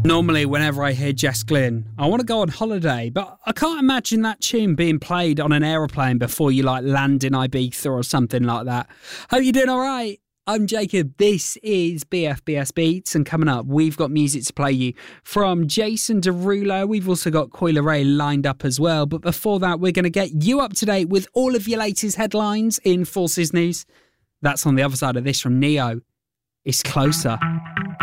Normally, whenever I hear Jess Glynne, I want to go on holiday, but I can't imagine that tune being played on an aeroplane before you land in Ibiza or something like that. Hope you're doing all right. I'm Jacob. This is BFBS Beats, and coming up, we've got music to play you from Jason Derulo. We've also got Coi Leray lined up as well. But before that, we're going to get you up to date with all of your latest headlines in Forces News. That's on the other side of this from Neo. It's Closer.